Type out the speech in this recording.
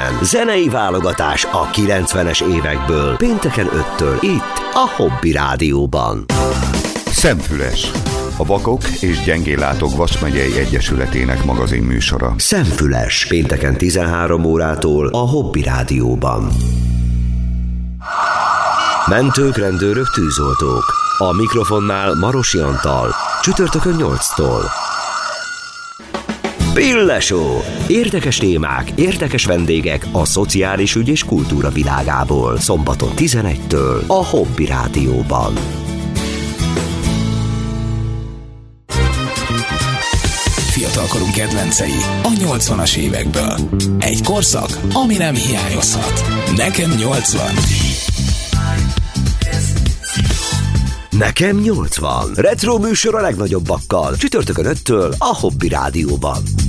Jazmen. Zenei válogatás a 90-es évekből. Pénteken 5-től itt a Hobby Rádióban. Szemfüles. A Vakok és Gyengéllátók Vas megyei egyesületének magazinműsora. Szemfüles. Pénteken 13 órától a Hobby Rádióban. Mentők, rendőrök, tűzoltók. A mikrofonnál Marosi Antal. Csütörtökön 8-tól. Pillesó. Érdekes témák, érdekes vendégek a szociális ügy és kultúra világából. Szombaton 11-től a Hobby Rádióban. Fiatalkorunk kedvencei a 80-as évekből. Egy korszak, ami nem hiányozhat. Nekem 80. Nekem 80. Retro műsor a legnagyobbakkal. Csütörtökön 5-től a Hobby Rádióban.